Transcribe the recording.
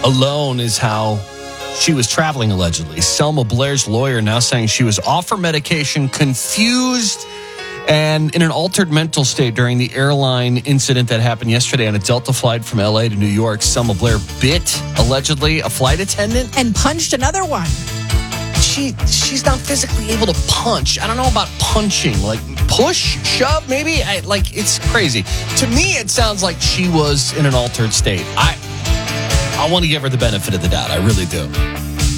alone is how she was traveling, allegedly. Selma Blair's lawyer now saying she was off her medication, confused, and in an altered mental state during the airline incident that happened yesterday on a Delta flight from L.A. to New York. Selma Blair bit, allegedly, a flight attendant. And punched another one. She's not physically able to punch. I don't know about punching. Like, push, shove, maybe? It's crazy. To me, it sounds like she was in an altered state. I want to give her the benefit of the doubt. I really do.